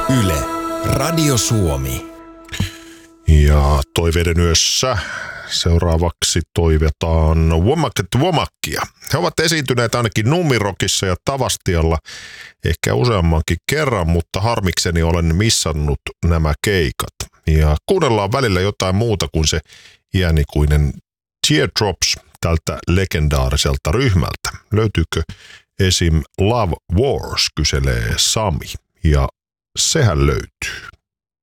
Yle, Radio Suomi. Ja toiveiden yössä seuraavaksi toivetaan Womakkia. He ovat esiintyneet ainakin Numirokissa ja Tavastialla ehkä useammankin kerran, mutta harmikseni olen missannut nämä keikat. Ja kuunnellaan välillä jotain muuta kuin se iänikuinen Teardrops tältä legendaariselta ryhmältä. Löytyykö esim. Love Wars, kyselee Sami, ja sehän löytyy.